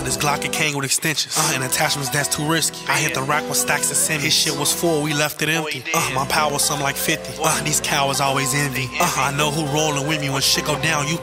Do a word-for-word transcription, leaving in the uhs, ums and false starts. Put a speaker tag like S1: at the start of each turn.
S1: this Glock it came with extensions. Uh, and attachments that's too risky. I hit the rack with stacks of semis. His shit was full, we left it empty. Uh, my power was something like fifty. Uh, these cowards always envy. Uh, I know who rolling with me when shit go down, you